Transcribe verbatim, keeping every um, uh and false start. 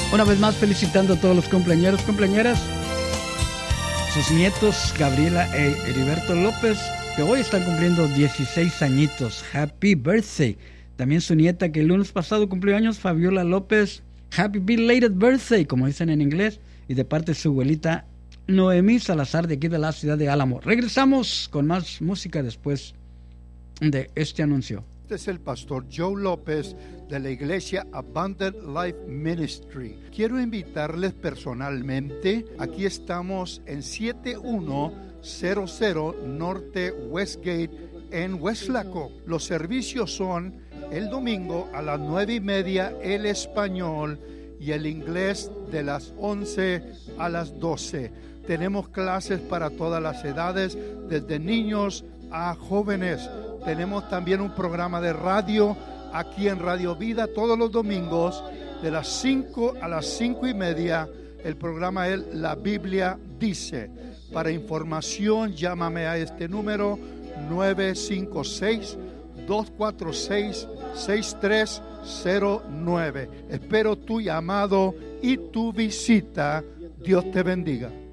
Una vez más felicitando a todos los cumpleañeros, cumpleañeras, sus nietos Gabriela e Heriberto López, que hoy están cumpliendo dieciséis añitos. Happy birthday. También su nieta, que el lunes pasado cumplió años, Fabiola López. Happy belated birthday, como dicen en inglés. Y de parte de su abuelita Noemí Salazar, de aquí de la ciudad de Álamo. Regresamos con más música después de este anuncio. Este es el pastor Joe López de la iglesia Abundant Life Ministry. Quiero invitarles personalmente. Aquí estamos en siete uno cero cero Norte Westgate en Weslaco. Los servicios son el domingo a las nueve y media el español y el inglés de las once a las doce. Tenemos clases para todas las edades, desde niños a jóvenes. Tenemos también un programa de radio aquí en Radio Vida todos los domingos de las cinco a las cinco y media. El programa es La Biblia Dice. Para información, llámame a este número nueve cinco seis, dos cuatro seis, seis tres cero nueve. Espero tu llamado y tu visita. Dios te bendiga.